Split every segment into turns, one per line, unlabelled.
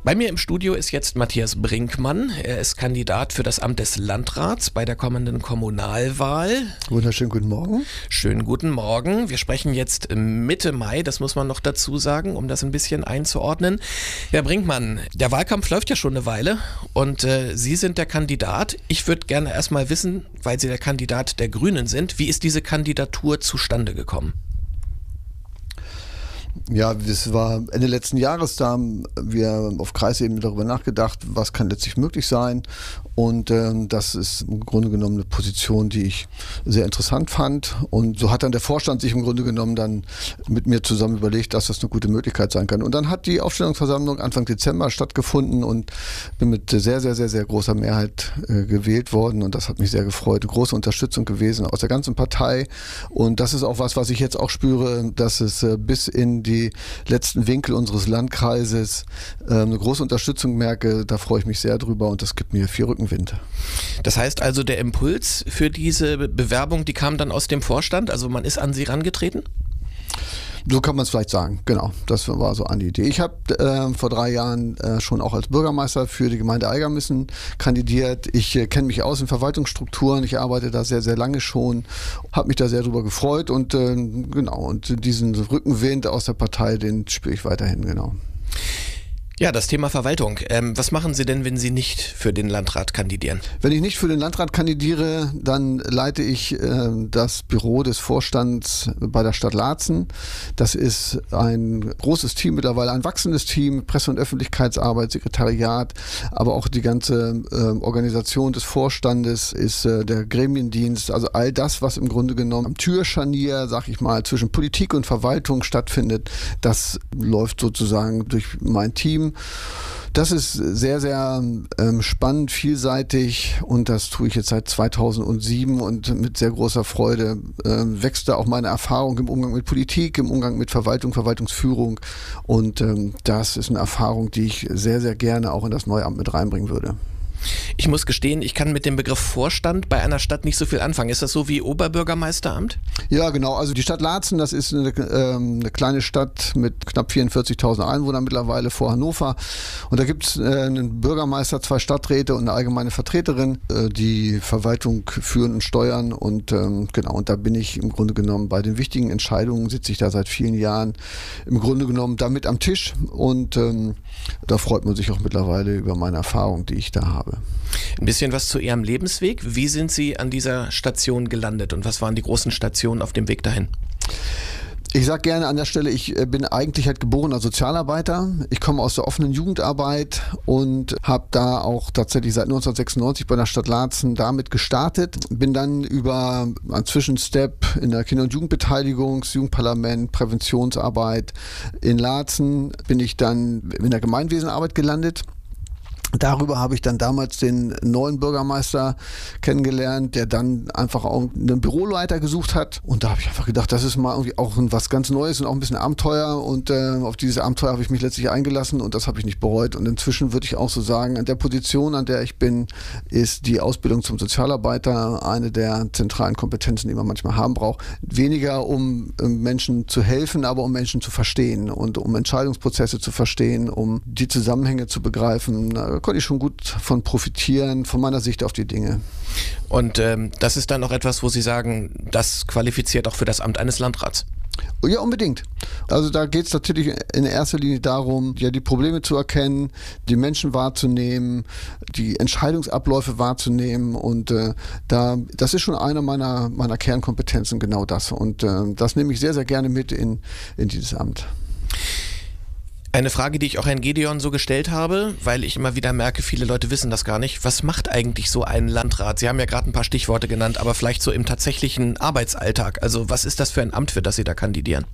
Bei mir im Studio ist jetzt Matthias Brinkmann. Er ist Kandidat für das Amt des Landrats bei der kommenden Kommunalwahl.
Wunderschönen guten Morgen.
Schönen guten Morgen. Wir sprechen jetzt Mitte Mai, das muss man noch dazu sagen, um das ein bisschen einzuordnen. Herr Brinkmann, der Wahlkampf läuft ja schon eine Weile und Sie sind der Kandidat. Ich würde gerne erstmal wissen, weil Sie der Kandidat der Grünen sind, wie ist diese Kandidatur zustande gekommen?
Ja, das war Ende letzten Jahres, da haben wir auf Kreisebene darüber nachgedacht, was kann letztlich möglich sein. Und das ist im Grunde genommen eine Position, die ich sehr interessant fand. Und so hat dann der Vorstand sich im Grunde genommen dann mit mir zusammen überlegt, dass das eine gute Möglichkeit sein kann. Und dann hat die Aufstellungsversammlung Anfang Dezember stattgefunden und bin mit sehr, sehr, sehr, sehr großer Mehrheit gewählt worden. Und das hat mich sehr gefreut. Eine große Unterstützung gewesen aus der ganzen Partei. Und das ist auch was ich jetzt auch spüre, dass es bis in die letzten Winkel unseres Landkreises eine große Unterstützung merke. Da freue ich mich sehr drüber und das gibt mir viel Rückenwind.
Das heißt also, der Impuls für diese Bewerbung, die kam dann aus dem Vorstand? Also man ist an Sie rangetreten?
So kann man es vielleicht sagen, genau. Das war so eine Idee. Ich habe vor 3 Jahren schon auch als Bürgermeister für die Gemeinde Eigermissen kandidiert. Ich kenne mich aus in Verwaltungsstrukturen. Ich arbeite da sehr, sehr lange schon. Habe mich da sehr drüber gefreut und genau. Und diesen Rückenwind aus der Partei, den spüre ich weiterhin, genau.
Ja, das Thema Verwaltung. Was machen Sie denn, wenn Sie nicht für den Landrat kandidieren?
Wenn ich nicht für den Landrat kandidiere, dann leite ich das Büro des Vorstands bei der Stadt Laatzen. Das ist ein großes Team, mittlerweile ein wachsendes Team, Presse- und Öffentlichkeitsarbeit, Sekretariat, aber auch die ganze Organisation des Vorstandes ist der Gremiendienst. Also all das, was im Grunde genommen am Türscharnier, sag ich mal, zwischen Politik und Verwaltung stattfindet, das läuft sozusagen durch mein Team. Das ist sehr, sehr spannend, vielseitig und das tue ich jetzt seit 2007 und mit sehr großer Freude wächst da auch meine Erfahrung im Umgang mit Politik, im Umgang mit Verwaltung, Verwaltungsführung und das ist eine Erfahrung, die ich sehr, sehr gerne auch in das neue Amt mit reinbringen würde.
Ich muss gestehen, ich kann mit dem Begriff Vorstand bei einer Stadt nicht so viel anfangen. Ist das so wie Oberbürgermeisteramt?
Ja, genau. Also die Stadt Laatzen, das ist eine kleine Stadt mit knapp 44.000 Einwohnern mittlerweile vor Hannover. Und da gibt es einen Bürgermeister, 2 Stadträte und eine allgemeine Vertreterin, die Verwaltung führen und steuern. Und genau, und da bin ich im Grunde genommen bei den wichtigen Entscheidungen, sitze ich da seit vielen Jahren im Grunde genommen damit am Tisch. Und da freut man sich auch mittlerweile über meine Erfahrung, die ich da habe.
Ein bisschen was zu Ihrem Lebensweg. Wie sind Sie an dieser Station gelandet und was waren die großen Stationen auf dem Weg dahin?
Ich sage gerne an der Stelle, ich bin eigentlich halt geborener Sozialarbeiter. Ich komme aus der offenen Jugendarbeit und habe da auch tatsächlich seit 1996 bei der Stadt Laatzen damit gestartet. Bin dann über einen Zwischenstep in der Kinder- und Jugendbeteiligung, Jugendparlament, Präventionsarbeit in Laatzen, bin ich dann in der Gemeinwesenarbeit gelandet. Darüber habe ich dann damals den neuen Bürgermeister kennengelernt, der dann einfach auch einen Büroleiter gesucht hat. Und da habe ich einfach gedacht, das ist mal irgendwie auch was ganz Neues und auch ein bisschen Abenteuer. Und auf dieses Abenteuer habe ich mich letztlich eingelassen und das habe ich nicht bereut. Und inzwischen würde ich auch so sagen, an der Position, an der ich bin, ist die Ausbildung zum Sozialarbeiter eine der zentralen Kompetenzen, die man manchmal haben braucht. Weniger um Menschen zu helfen, aber um Menschen zu verstehen und um Entscheidungsprozesse zu verstehen, um die Zusammenhänge zu begreifen. Da konnte ich schon gut von profitieren, von meiner Sicht auf die Dinge.
Und das ist dann auch etwas, wo Sie sagen, das qualifiziert auch für das Amt eines Landrats?
Ja, unbedingt. Also da geht es natürlich in erster Linie darum, ja, die Probleme zu erkennen, die Menschen wahrzunehmen, die Entscheidungsabläufe wahrzunehmen und das ist schon eine meiner Kernkompetenzen, genau das. Und das nehme ich sehr, sehr gerne mit in dieses Amt.
Eine Frage, die ich auch Herrn Gedeon so gestellt habe, weil ich immer wieder merke, viele Leute wissen das gar nicht. Was macht eigentlich so ein Landrat? Sie haben ja gerade ein paar Stichworte genannt, aber vielleicht so im tatsächlichen Arbeitsalltag. Also was ist das für ein Amt, für das Sie da kandidieren?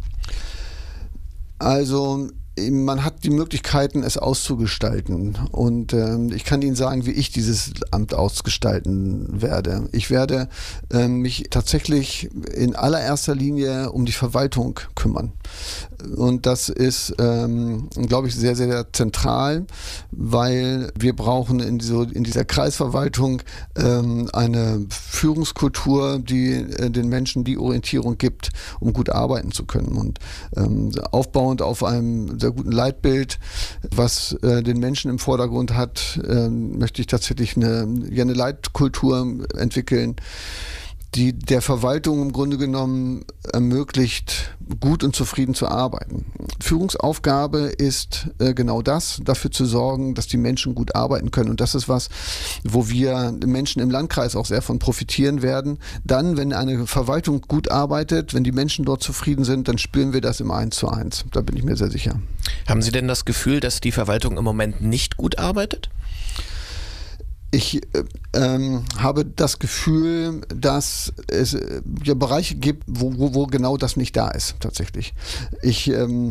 Also man hat die Möglichkeiten, es auszugestalten. Und ich kann Ihnen sagen, wie ich dieses Amt ausgestalten werde. Ich werde mich tatsächlich in allererster Linie um die Verwaltung kümmern. Und das ist, glaube ich, sehr, sehr zentral, weil wir brauchen in dieser Kreisverwaltung eine Führungskultur, die den Menschen die Orientierung gibt, um gut arbeiten zu können. Und aufbauend auf einem sehr guten Leitbild, was den Menschen im Vordergrund hat, möchte ich tatsächlich eine Leitkultur entwickeln, die der Verwaltung im Grunde genommen ermöglicht, gut und zufrieden zu arbeiten. Führungsaufgabe ist genau das, dafür zu sorgen, dass die Menschen gut arbeiten können. Und das ist was, wo wir Menschen im Landkreis auch sehr von profitieren werden. Dann, wenn eine Verwaltung gut arbeitet, wenn die Menschen dort zufrieden sind, dann spüren wir das im 1:1. Da bin ich mir sehr sicher.
Haben Sie denn das Gefühl, dass die Verwaltung im Moment nicht gut arbeitet?
Ich habe das Gefühl, dass es Bereiche gibt, wo genau das nicht da ist, tatsächlich. Ich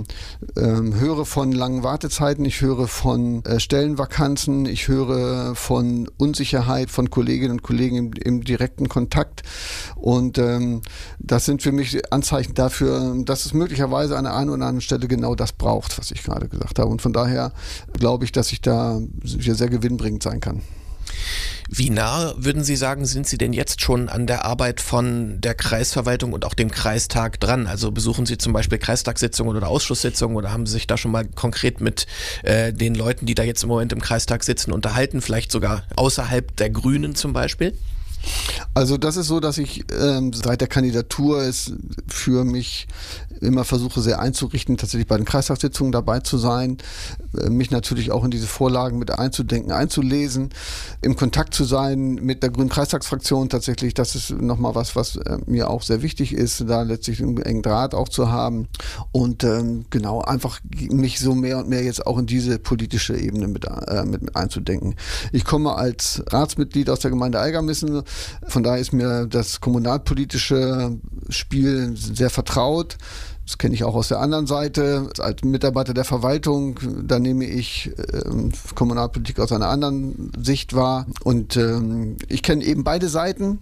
höre von langen Wartezeiten, ich höre von Stellenvakanzen, ich höre von Unsicherheit von Kolleginnen und Kollegen im direkten Kontakt. Und das sind für mich Anzeichen dafür, dass es möglicherweise an der einen oder anderen Stelle genau das braucht, was ich gerade gesagt habe. Und von daher glaube ich, dass ich da sehr gewinnbringend sein kann.
Wie nah, würden Sie sagen, sind Sie denn jetzt schon an der Arbeit von der Kreisverwaltung und auch dem Kreistag dran? Also besuchen Sie zum Beispiel Kreistagssitzungen oder Ausschusssitzungen oder haben Sie sich da schon mal konkret mit den Leuten, die da jetzt im Moment im Kreistag sitzen, unterhalten? Vielleicht sogar außerhalb der Grünen zum Beispiel?
Also das ist so, dass ich seit der Kandidatur es für mich immer versuche sehr einzurichten, tatsächlich bei den Kreistagssitzungen dabei zu sein, mich natürlich auch in diese Vorlagen mit einzudenken, einzulesen, im Kontakt zu sein mit der Grünen Kreistagsfraktion tatsächlich. Das ist nochmal was mir auch sehr wichtig ist, da letztlich einen engen Draht auch zu haben und genau, einfach mich so mehr und mehr jetzt auch in diese politische Ebene mit einzudenken. Ich komme als Ratsmitglied aus der Gemeinde Eigermissen, von daher ist mir das kommunalpolitische Spiel sehr vertraut. Das kenne ich auch aus der anderen Seite. Als Mitarbeiter der Verwaltung, da nehme ich Kommunalpolitik aus einer anderen Sicht wahr. Und ich kenne eben beide Seiten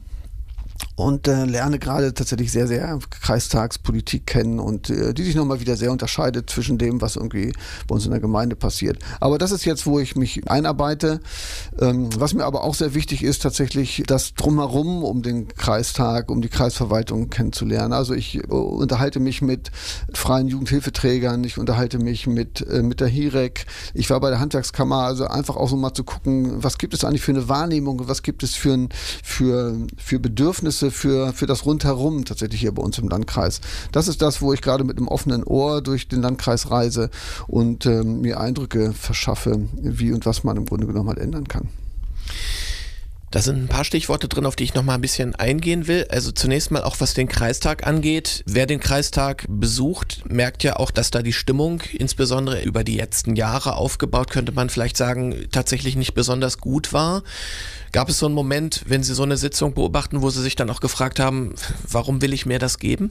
und lerne gerade tatsächlich sehr, sehr Kreistagspolitik kennen und die sich nochmal wieder sehr unterscheidet zwischen dem, was irgendwie bei uns in der Gemeinde passiert. Aber das ist jetzt, wo ich mich einarbeite. Was mir aber auch sehr wichtig ist, tatsächlich das Drumherum um den Kreistag, um die Kreisverwaltung kennenzulernen. Also ich unterhalte mich mit freien Jugendhilfeträgern, ich unterhalte mich mit der HIREC. Ich war bei der Handwerkskammer, also einfach auch so mal zu gucken, was gibt es eigentlich für eine Wahrnehmung, was gibt es für Bedürfnisse für das Rundherum tatsächlich hier bei uns im Landkreis. Das ist das, wo ich gerade mit einem offenen Ohr durch den Landkreis reise und mir Eindrücke verschaffe, wie und was man im Grunde genommen halt ändern kann.
Da sind ein paar Stichworte drin, auf die ich noch mal ein bisschen eingehen will. Also zunächst mal auch was den Kreistag angeht. Wer den Kreistag besucht, merkt ja auch, dass da die Stimmung, insbesondere über die letzten Jahre aufgebaut, könnte man vielleicht sagen, tatsächlich nicht besonders gut war. Gab es so einen Moment, wenn Sie so eine Sitzung beobachten, wo Sie sich dann auch gefragt haben, warum will ich mir das geben?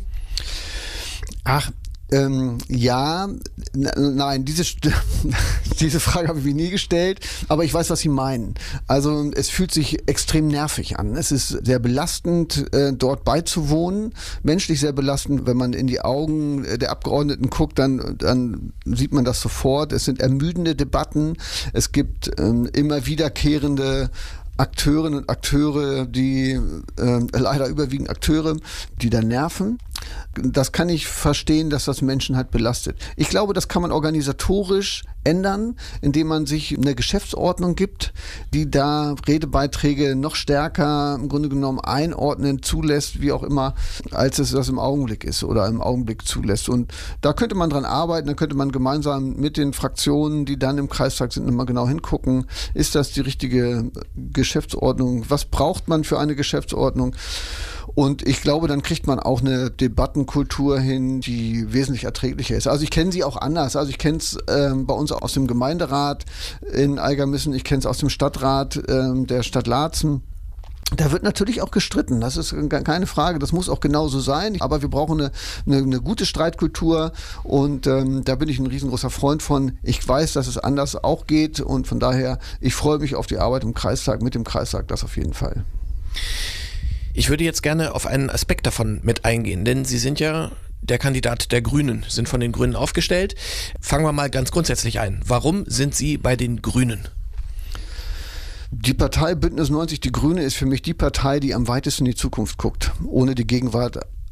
Nein, diese Frage habe ich mir nie gestellt, aber ich weiß, was Sie meinen. Also es fühlt sich extrem nervig an. Es ist sehr belastend, dort beizuwohnen, menschlich sehr belastend. Wenn man in die Augen der Abgeordneten guckt, dann sieht man das sofort. Es sind ermüdende Debatten, es gibt immer wiederkehrende Akteurinnen und Akteure, die leider überwiegend Akteure, die da nerven. Das kann ich verstehen, dass das Menschen halt belastet. Ich glaube, das kann man organisatorisch ändern, indem man sich eine Geschäftsordnung gibt, die da Redebeiträge noch stärker im Grunde genommen einordnen, zulässt, wie auch immer, als es das im Augenblick ist oder im Augenblick zulässt. Und da könnte man dran arbeiten, da könnte man gemeinsam mit den Fraktionen, die dann im Kreistag sind, nochmal genau hingucken, ist das die richtige Geschäftsordnung? Was braucht man für eine Geschäftsordnung? Und ich glaube, dann kriegt man auch eine Debattenkultur hin, die wesentlich erträglicher ist. Also ich kenne sie auch anders. Also ich kenne es bei uns aus dem Gemeinderat in Eigermissen, ich kenne es aus dem Stadtrat der Stadt Laatzen. Da wird natürlich auch gestritten, das ist keine Frage, das muss auch genauso sein, aber wir brauchen eine gute Streitkultur und da bin ich ein riesengroßer Freund von. Ich weiß, dass es anders auch geht und von daher, ich freue mich auf die Arbeit im Kreistag, mit dem Kreistag, das auf jeden Fall. Ich würde jetzt gerne auf einen Aspekt davon mit eingehen, denn Sie sind ja der Kandidat der Grünen, sind von den Grünen aufgestellt. Fangen wir mal ganz grundsätzlich ein. Warum sind Sie bei den Grünen?
Die Partei Bündnis 90 Die Grüne ist für mich die Partei, die am weitesten in die Zukunft guckt, ohne die Gegenwart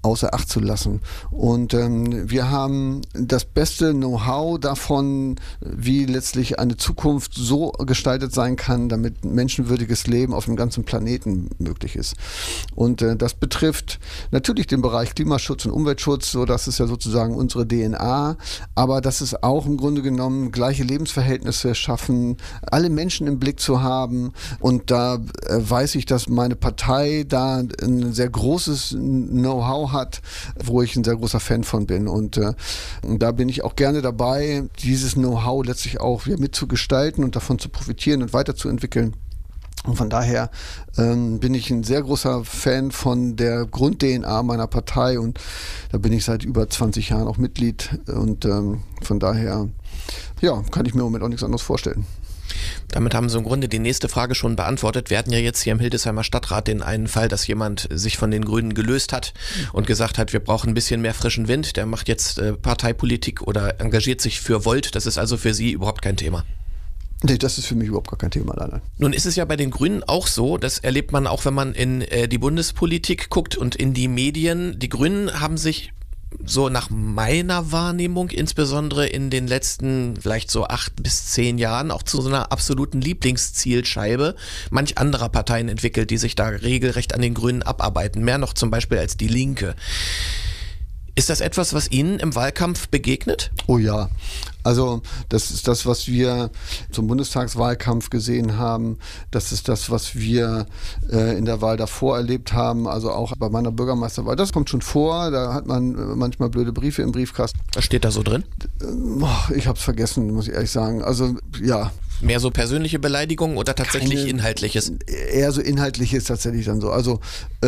außer Acht zu lassen. Und wir haben das beste Know-how davon, wie letztlich eine Zukunft so gestaltet sein kann, damit menschenwürdiges Leben auf dem ganzen Planeten möglich ist. Und das betrifft natürlich den Bereich Klimaschutz und Umweltschutz, so das ist ja sozusagen unsere DNA, aber das ist auch im Grunde genommen gleiche Lebensverhältnisse schaffen, alle Menschen im Blick zu haben. Und da weiß ich, dass meine Partei da ein sehr großes Know-how hat, wo ich ein sehr großer Fan von bin. Und da bin ich auch gerne dabei, dieses Know-how letztlich auch wieder mitzugestalten und davon zu profitieren und weiterzuentwickeln. Und von daher bin ich ein sehr großer Fan von der Grund-DNA meiner Partei und da bin ich seit über 20 Jahren auch Mitglied und von daher kann ich mir im Moment auch nichts anderes vorstellen.
Damit haben Sie im Grunde die nächste Frage schon beantwortet. Wir hatten ja jetzt hier im Hildesheimer Stadtrat den einen Fall, dass jemand sich von den Grünen gelöst hat und gesagt hat, wir brauchen ein bisschen mehr frischen Wind. Der macht jetzt Parteipolitik oder engagiert sich für Volt. Das ist also für Sie überhaupt kein Thema.
Nee, das ist für mich überhaupt gar kein Thema, leider.
Nun ist es ja bei den Grünen auch so, das erlebt man auch, wenn man in die Bundespolitik guckt und in die Medien. Die Grünen haben sich so nach meiner Wahrnehmung insbesondere in den letzten vielleicht so 8 bis 10 Jahren auch zu so einer absoluten Lieblingszielscheibe manch anderer Parteien entwickelt, die sich da regelrecht an den Grünen abarbeiten. Mehr noch zum Beispiel als die Linke. Ist das etwas, was Ihnen im Wahlkampf begegnet?
Oh ja, also das ist das, was wir zum Bundestagswahlkampf gesehen haben. Das ist das, was wir in der Wahl davor erlebt haben, also auch bei meiner Bürgermeisterwahl. Das kommt schon vor, da hat man manchmal blöde Briefe im Briefkasten.
Was steht da so drin?
Ich habe es vergessen, muss ich ehrlich sagen. Also ja.
Mehr so persönliche Beleidigungen oder tatsächlich Inhaltliches?
Eher so Inhaltliches tatsächlich dann so. Also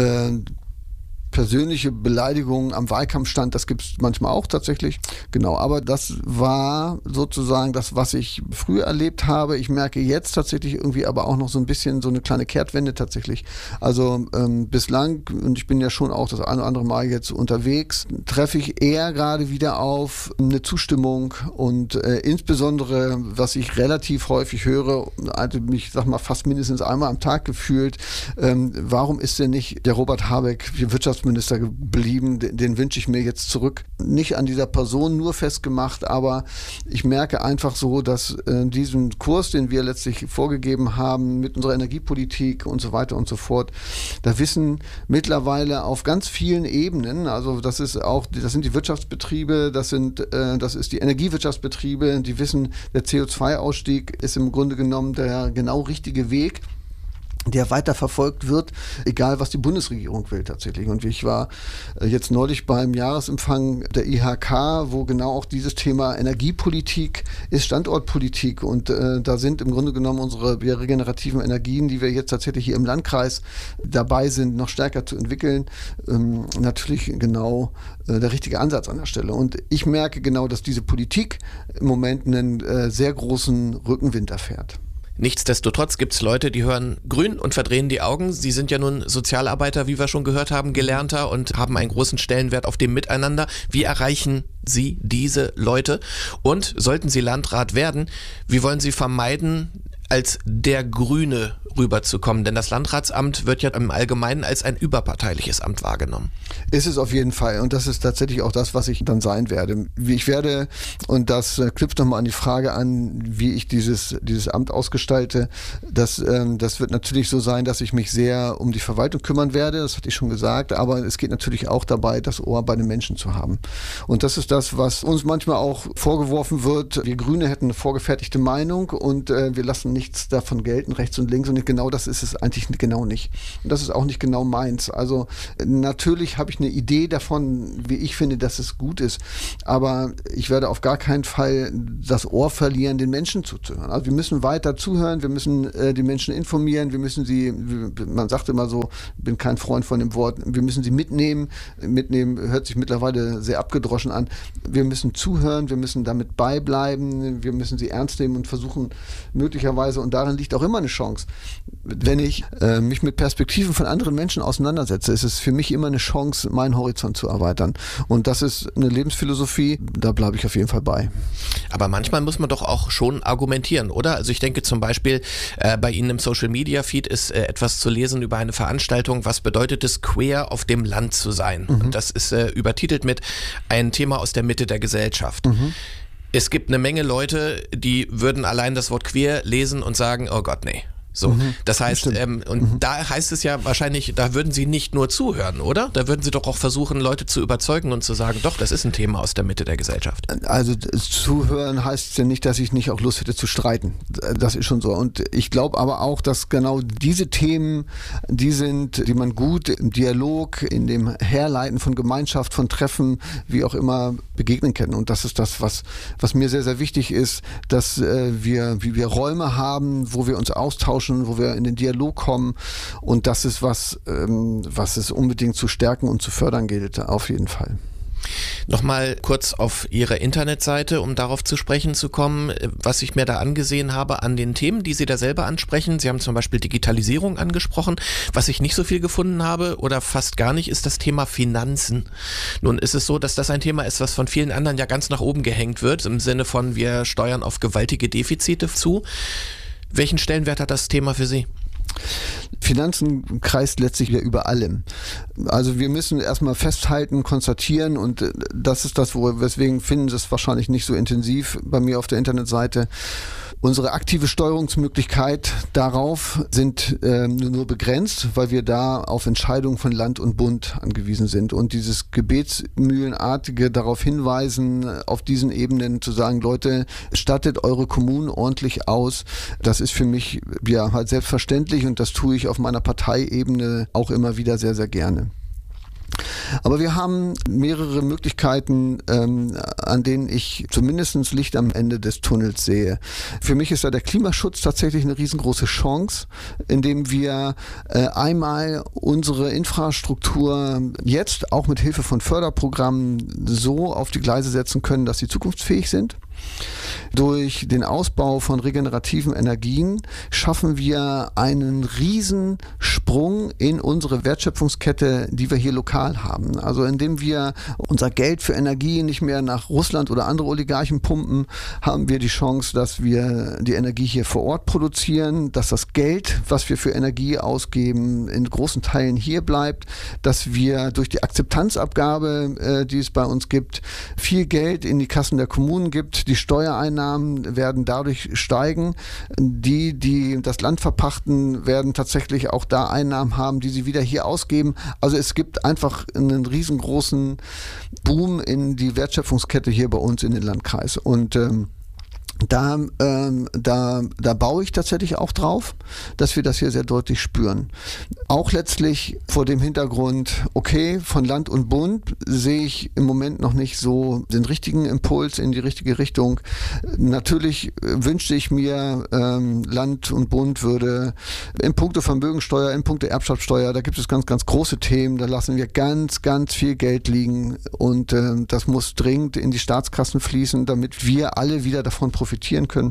persönliche Beleidigungen am Wahlkampfstand, das gibt es manchmal auch tatsächlich. Genau, aber das war sozusagen das, was ich früher erlebt habe. Ich merke jetzt tatsächlich irgendwie aber auch noch so ein bisschen so eine kleine Kehrtwende tatsächlich. Also bislang, und ich bin ja schon auch das eine oder andere Mal jetzt unterwegs, treffe ich eher gerade wieder auf eine Zustimmung und insbesondere, was ich relativ häufig höre, hatte mich, sag mal, fast mindestens einmal am Tag gefühlt, warum ist denn nicht der Robert Habeck, Wirtschaftsminister, geblieben, den wünsche ich mir jetzt zurück. Nicht an dieser Person nur festgemacht, aber ich merke einfach so, dass diesen Kurs, den wir letztlich vorgegeben haben mit unserer Energiepolitik und so weiter und so fort, da wissen mittlerweile auf ganz vielen Ebenen, also das sind die Wirtschaftsbetriebe, das ist die Energiewirtschaftsbetriebe, die wissen, der CO2-Ausstieg ist im Grunde genommen der genau richtige Weg, der weiter verfolgt wird, egal was die Bundesregierung will tatsächlich. Und ich war jetzt neulich beim Jahresempfang der IHK, wo genau auch dieses Thema Energiepolitik ist Standortpolitik. Und da sind im Grunde genommen unsere regenerativen Energien, die wir jetzt tatsächlich hier im Landkreis dabei sind, noch stärker zu entwickeln, natürlich genau der richtige Ansatz an der Stelle. Und ich merke genau, dass diese Politik im Moment einen sehr großen Rückenwind erfährt.
Nichtsdestotrotz gibt es Leute, die hören grün und verdrehen die Augen. Sie sind ja nun Sozialarbeiter, wie wir schon gehört haben, Gelernter und haben einen großen Stellenwert auf dem Miteinander. Wie erreichen Sie diese Leute? Und sollten Sie Landrat werden, wie wollen Sie vermeiden, als der Grüne rüberzukommen? Denn das Landratsamt wird ja im Allgemeinen als ein überparteiliches Amt wahrgenommen.
Ist es auf jeden Fall. Und das ist tatsächlich auch das, was ich dann sein werde. Ich werde, und das knüpft nochmal an die Frage an, wie ich dieses Amt ausgestalte, das wird natürlich so sein, dass ich mich sehr um die Verwaltung kümmern werde, das hatte ich schon gesagt, aber es geht natürlich auch dabei, das Ohr bei den Menschen zu haben. Und das ist das, was uns manchmal auch vorgeworfen wird. Wir Grüne hätten eine vorgefertigte Meinung und wir lassen nichts davon gelten, rechts und links. Und genau das ist es eigentlich genau nicht. Und das ist auch nicht genau meins. Also natürlich habe ich eine Idee davon, wie ich finde, dass es gut ist. Aber ich werde auf gar keinen Fall das Ohr verlieren, den Menschen zuzuhören. Also wir müssen weiter zuhören, wir müssen die Menschen informieren, wir müssen sie, man sagt immer so, ich bin kein Freund von dem Wort, wir müssen sie mitnehmen. Mitnehmen hört sich mittlerweile sehr abgedroschen an. Wir müssen zuhören, wir müssen damit beibleiben, wir müssen sie ernst nehmen und versuchen möglicherweise, und darin liegt auch immer eine Chance, Wenn ich mich mit Perspektiven von anderen Menschen auseinandersetze, ist es für mich immer eine Chance, meinen Horizont zu erweitern. Und das ist eine Lebensphilosophie, da bleibe ich auf jeden Fall bei.
Aber manchmal muss man doch auch schon argumentieren, oder? Also ich denke zum Beispiel, bei Ihnen im Social-Media-Feed ist etwas zu lesen über eine Veranstaltung, was bedeutet es, queer auf dem Land zu sein? Und das ist übertitelt mit ein Thema aus der Mitte der Gesellschaft. Es gibt eine Menge Leute, die würden allein das Wort queer lesen und sagen, oh Gott, nee. So, das heißt, da heißt es ja wahrscheinlich, da würden Sie nicht nur zuhören, oder? Da würden Sie doch auch versuchen, Leute zu überzeugen und zu sagen, doch, das ist ein Thema aus der Mitte der Gesellschaft.
Also zuhören heißt ja nicht, dass ich nicht auch Lust hätte zu streiten. Das ist schon so. Und ich glaube aber auch, dass genau diese Themen, die man gut im Dialog, in dem Herleiten von Gemeinschaft, von Treffen, wie auch immer, begegnen können. Und das ist das, was mir sehr, sehr wichtig ist, dass wir Räume haben, wo wir uns austauschen, wo wir in den Dialog kommen, und das ist was es unbedingt zu stärken und zu fördern gilt, auf jeden Fall.
Nochmal kurz auf Ihre Internetseite, um darauf zu sprechen zu kommen, was ich mir da angesehen habe an den Themen, die Sie da selber ansprechen. Sie haben zum Beispiel Digitalisierung angesprochen. Was ich nicht so viel gefunden habe oder fast gar nicht, ist das Thema Finanzen. Nun ist es so, dass das ein Thema ist, was von vielen anderen ja ganz nach oben gehängt wird, im Sinne von, wir steuern auf gewaltige Defizite zu. Welchen Stellenwert hat das Thema für Sie?
Finanzen kreist letztlich ja über allem. Also wir müssen erstmal festhalten, konstatieren, und das ist das, weswegen finden Sie es wahrscheinlich nicht so intensiv bei mir auf der Internetseite. Unsere aktive Steuerungsmöglichkeit darauf sind nur begrenzt, weil wir da auf Entscheidungen von Land und Bund angewiesen sind. Und dieses gebetsmühlenartige darauf hinweisen, auf diesen Ebenen zu sagen, Leute, stattet eure Kommunen ordentlich aus, das ist für mich ja halt selbstverständlich, und das tue ich auf meiner Parteiebene auch immer wieder sehr, sehr gerne. Aber wir haben mehrere Möglichkeiten, an denen ich zumindest Licht am Ende des Tunnels sehe. Für mich ist da der Klimaschutz tatsächlich eine riesengroße Chance, indem wir einmal unsere Infrastruktur jetzt auch mit Hilfe von Förderprogrammen so auf die Gleise setzen können, dass sie zukunftsfähig sind. Durch den Ausbau von regenerativen Energien schaffen wir einen riesen Sprung in unsere Wertschöpfungskette, die wir hier lokal haben. Also indem wir unser Geld für Energie nicht mehr nach Russland oder andere Oligarchen pumpen, haben wir die Chance, dass wir die Energie hier vor Ort produzieren, dass das Geld, was wir für Energie ausgeben, in großen Teilen hier bleibt, dass wir durch die Akzeptanzabgabe, die es bei uns gibt, viel Geld in die Kassen der Kommunen gibt. Die Steuereinnahmen werden dadurch steigen. Die das Land verpachten, werden tatsächlich auch da Einnahmen haben, die sie wieder hier ausgeben. Also es gibt einfach einen riesengroßen Boom in die Wertschöpfungskette hier bei uns in den Landkreis. Und da baue ich tatsächlich auch drauf, dass wir das hier sehr deutlich spüren. Auch letztlich vor dem Hintergrund, okay, von Land und Bund sehe ich im Moment noch nicht so den richtigen Impuls in die richtige Richtung. Natürlich wünschte ich mir, Land und Bund würde in puncto Vermögensteuer, in puncto Erbschaftssteuer, da gibt es ganz, ganz große Themen, da lassen wir ganz, ganz viel Geld liegen, und das muss dringend in die Staatskassen fließen, damit wir alle wieder davon profitieren können.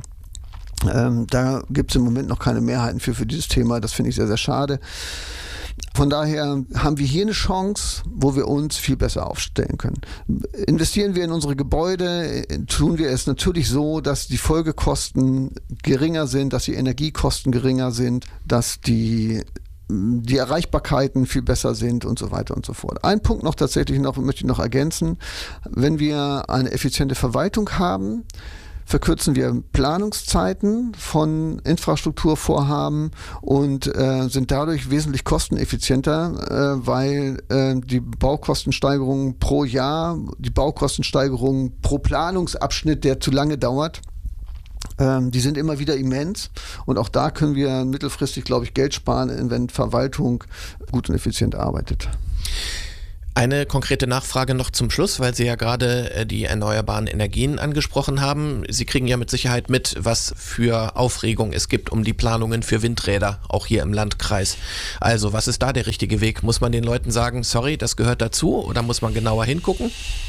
Da gibt es im Moment noch keine Mehrheiten für dieses Thema. Das finde ich sehr, sehr schade. Von daher haben wir hier eine Chance, wo wir uns viel besser aufstellen können. Investieren wir in unsere Gebäude, tun wir es natürlich so, dass die Folgekosten geringer sind, dass die Energiekosten geringer sind, dass die Erreichbarkeiten viel besser sind und so weiter und so fort. Ein Punkt noch tatsächlich möchte ich noch ergänzen. Wenn wir eine effiziente Verwaltung haben, verkürzen wir Planungszeiten von Infrastrukturvorhaben und sind dadurch wesentlich kosteneffizienter, weil die Baukostensteigerung pro Jahr, die Baukostensteigerung pro Planungsabschnitt, der zu lange dauert, die sind immer wieder immens, und auch da können wir mittelfristig, glaube ich, Geld sparen, wenn Verwaltung gut und effizient arbeitet.
Eine konkrete Nachfrage noch zum Schluss, weil Sie ja gerade die erneuerbaren Energien angesprochen haben. Sie kriegen ja mit Sicherheit mit, was für Aufregung es gibt um die Planungen für Windräder, auch hier im Landkreis. Also, was ist da der richtige Weg? Muss man den Leuten sagen, sorry, das gehört dazu, oder muss man genauer hingucken?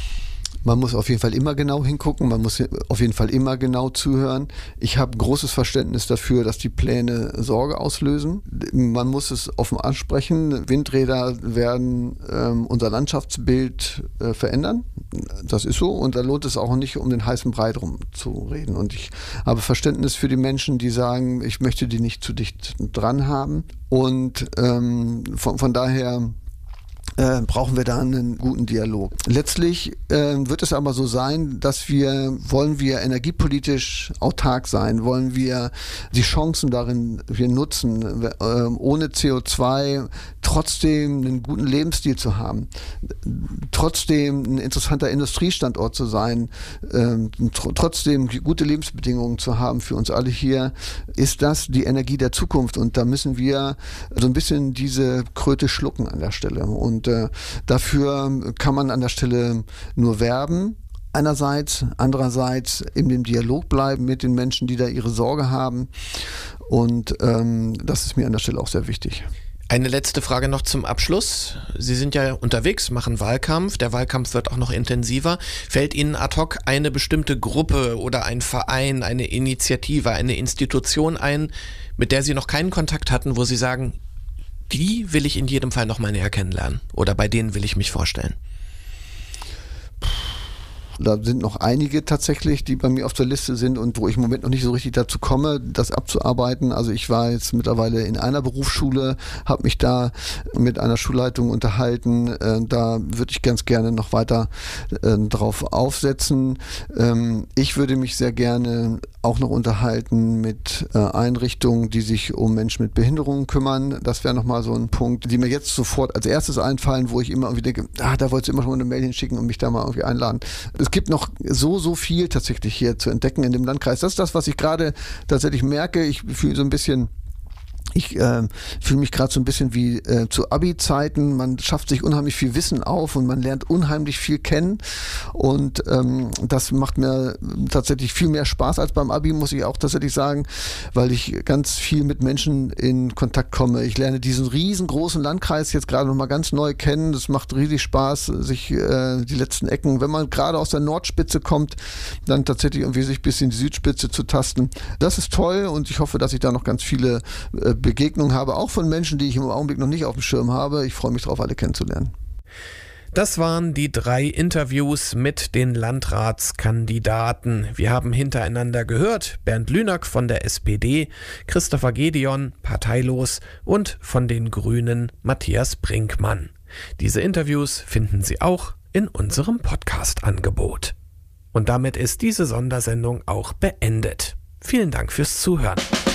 Man muss auf jeden Fall immer genau hingucken, man muss auf jeden Fall immer genau zuhören. Ich habe großes Verständnis dafür, dass die Pläne Sorge auslösen. Man muss es offen ansprechen. Windräder werden unser Landschaftsbild verändern. Das ist so, und da lohnt es auch nicht, um den heißen Brei drum zu reden. Und ich habe Verständnis für die Menschen, die sagen, ich möchte die nicht zu dicht dran haben. Und von daher brauchen wir da einen guten Dialog. Letztlich wird es aber so sein, dass wollen wir energiepolitisch autark sein, wollen wir die Chancen darin nutzen, ohne CO2 trotzdem einen guten Lebensstil zu haben, trotzdem ein interessanter Industriestandort zu sein, trotzdem gute Lebensbedingungen zu haben für uns alle hier, ist das die Energie der Zukunft, und da müssen wir so ein bisschen diese Kröte schlucken an der Stelle, und dafür kann man an der Stelle nur werben. Einerseits, andererseits in dem Dialog bleiben mit den Menschen, die da ihre Sorge haben, und das ist mir an der Stelle auch sehr wichtig.
Eine letzte Frage noch zum Abschluss. Sie sind ja unterwegs, machen Wahlkampf. Der Wahlkampf wird auch noch intensiver. Fällt Ihnen ad hoc eine bestimmte Gruppe oder ein Verein, eine Initiative, eine Institution ein, mit der Sie noch keinen Kontakt hatten, wo Sie sagen, die will ich in jedem Fall noch mal näher kennenlernen, oder bei denen will ich mich vorstellen?
Da sind noch einige tatsächlich, die bei mir auf der Liste sind und wo ich im Moment noch nicht so richtig dazu komme, das abzuarbeiten. Also ich war jetzt mittlerweile in einer Berufsschule, habe mich da mit einer Schulleitung unterhalten. Da würde ich ganz gerne noch weiter drauf aufsetzen. Ich würde mich sehr gerne auch noch unterhalten mit Einrichtungen, die sich um Menschen mit Behinderungen kümmern. Das wäre nochmal so ein Punkt, die mir jetzt sofort als erstes einfallen, wo ich immer irgendwie denke, da wolltest du immer schon mal eine Mail hinschicken und mich da mal irgendwie einladen. Es gibt noch so viel tatsächlich hier zu entdecken in dem Landkreis. Das ist das, was ich gerade tatsächlich merke. Ich fühle so ein bisschen... Ich fühle mich gerade so ein bisschen wie zu Abi-Zeiten. Man schafft sich unheimlich viel Wissen auf und man lernt unheimlich viel kennen. Und das macht mir tatsächlich viel mehr Spaß als beim Abi, muss ich auch tatsächlich sagen, weil ich ganz viel mit Menschen in Kontakt komme. Ich lerne diesen riesengroßen Landkreis jetzt gerade nochmal ganz neu kennen. Das macht riesig Spaß, sich die letzten Ecken, wenn man gerade aus der Nordspitze kommt, dann tatsächlich irgendwie sich bis in die Südspitze zu tasten. Das ist toll, und ich hoffe, dass ich da noch ganz viele Begegnungen habe, auch von Menschen, die ich im Augenblick noch nicht auf dem Schirm habe. Ich freue mich darauf, alle kennenzulernen.
Das waren die 3 Interviews mit den Landratskandidaten. Wir haben hintereinander gehört: Bernd Lünack von der SPD, Christopher Gedeon, parteilos, und von den Grünen Matthias Brinkmann. Diese Interviews finden Sie auch in unserem Podcast-Angebot. Und damit ist diese Sondersendung auch beendet. Vielen Dank fürs Zuhören.